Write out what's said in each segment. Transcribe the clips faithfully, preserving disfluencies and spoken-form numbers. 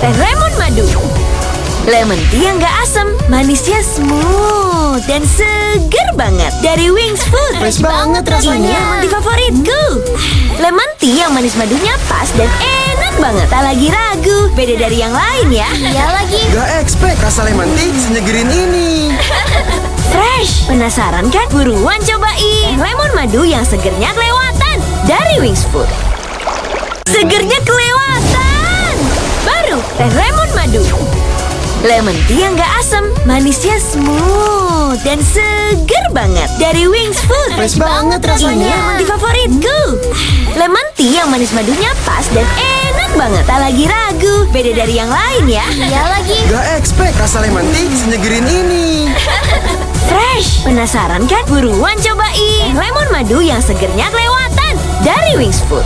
teh lemon madu. Lemon tea yang gak asam, manisnya smooth dan seger banget. Dari Wings Food. Fresh banget rasanya. Ini lemon tea favoritku. Lemon tea yang manis madunya pas dan enak banget. Tak lagi ragu, beda dari yang lain ya. Iya lagi. Gak expect rasa lemon tea senyegerin ini. Fresh, penasaran kan? Buruan cobain lemon madu yang segernya kelewatan. Dari Wings Food. Segernya kelewatan. Baru teh lemon madu. Lemon tea yang gak asam, manisnya smooth dan seger banget. Dari Wings Food. Fresh banget rasanya. Ini lemon tea favoritku. Lemon tea yang manis madunya pas dan enak banget. Tak lagi ragu, beda dari yang lain ya. Iya lagi. Gak expect rasa lemon tea senyegerin ini. Fresh, penasaran kan? Buruan cobain lemon madu yang segernya kelewatan. Dari Wings Food.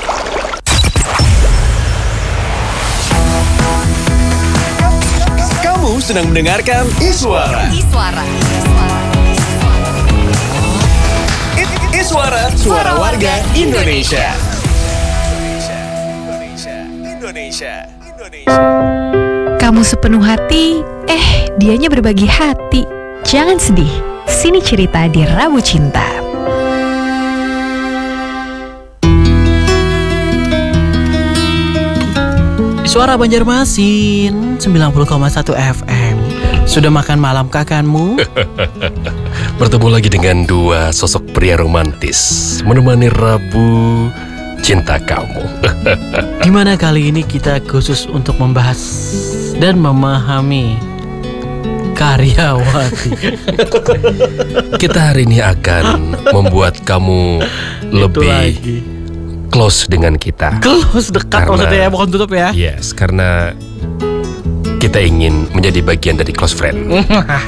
Kamu sedang mendengarkan Iswara. Iswara. I- Iswara, suara warga Indonesia. Indonesia, Indonesia, Indonesia. Kamu sepenuh hati, eh dianya berbagi hati. Jangan sedih, sini cerita di Rabu Cinta. Suara Banjarmasin sembilan puluh koma satu F M. Sudah makan malam kakanmu? Bertemu lagi dengan dua sosok pria romantis menemani Rabu Cinta kamu. Gimana kali ini kita khusus untuk membahas dan memahami Karyawati. Kita hari ini akan membuat kamu lebih close dengan kita. Close, dekat Karena- maksudnya ya, bukan tutup ya. Yes, karena kita ingin menjadi bagian dari close friend.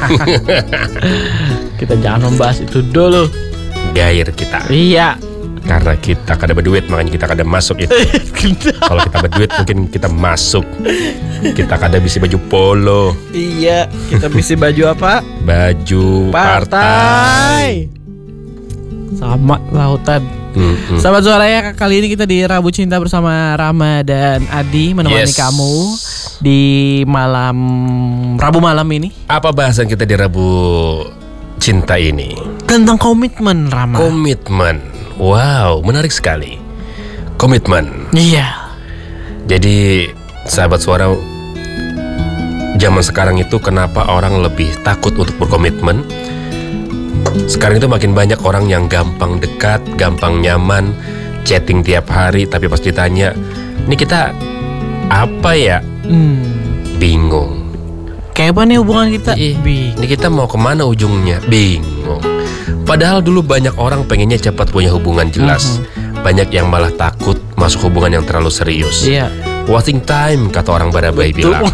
Kita jangan membahas itu dulu. Gair kita. Iya. Karena kita kada berduit, makanya kita kada masuk itu. Kalau kita berduit mungkin kita masuk. Kita kada bisa baju polo, Iya, kita bisa baju apa? baju partai. Partai. Sama lautan. Mm-mm. Sahabat suaranya, kali ini kita di Rabu Cinta bersama Rama dan Adi menemani Yes. kamu di malam Rabu malam ini Apa bahasan kita di Rabu Cinta ini? tentang komitmen, Rama. Komitmen. Wow, menarik sekali. Komitmen. Iya. Jadi sahabat suara, zaman sekarang itu kenapa orang lebih takut untuk berkomitmen? Sekarang itu makin banyak orang yang gampang dekat, gampang nyaman, chatting tiap hari, tapi pas ditanya, ini kita apa ya? Hmm. Bingung. Kayak apa nih hubungan kita? Ih, Bing. Ini kita mau kemana ujungnya? Bingung. Padahal dulu banyak orang pengennya cepat punya hubungan jelas. Banyak yang malah takut masuk hubungan yang terlalu serius. Iya. Wasting time, kata orang Barabai Betul. bilang.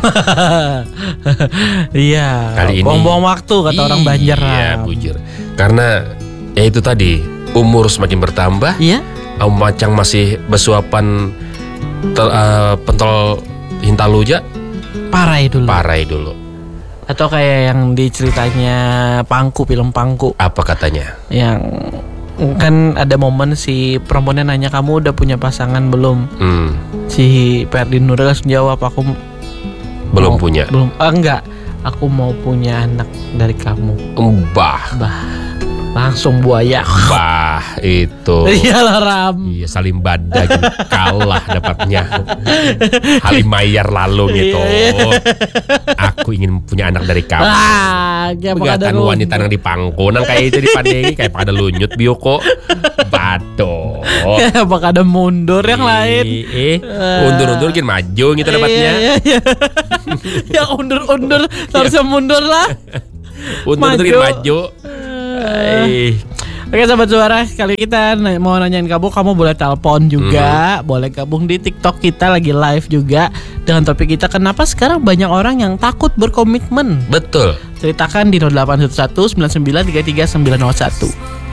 Iya. Kali ini Buang-buang waktu kata orang Banjar. Iya, Ram. bujur. Karena ya itu tadi, umur semakin bertambah, Iya. Om Macang masih besuapan tel, uh, pentol hintaluja, Parai dulu. parai dulu. Atau kayak yang di ceritanya Pangku, film Pangku, Apa katanya? yang kan ada momen si perempuannya nanya, kamu udah punya pasangan belum? Hmm, Si Ferdin Nuril langsung jawab, aku belum mau- punya. belum ah, enggak, aku mau punya anak dari kamu. Bah, Bah, langsung buaya. bah itu. Iyalah, Ram. Iya, Salim Bada gitu. Kalah dapatnya. Halim Mayar lalu gitu. Iya. Aku ingin punya anak dari kamu. Ah, kayak Pegatan wanita nang di pangko nang kayak itu dipandengi kayak pada lunyut bioko. Bado. Apakah ada mundur yang lain? Eh, undur-undur gini maju gitu dapatnya. Iya, iya, iya. Yang undur-undur harusnya mundur lah. Undur-undur gini maju. Ai. Oke sahabat suara, kali kita na- mau nanyain kamu, kamu boleh telepon juga, boleh gabung di TikTok kita lagi live juga dengan topik kita, kenapa sekarang banyak orang yang takut berkomitmen. Betul. Ceritakan di nol delapan satu satu sembilan sembilan tiga tiga sembilan nol satu.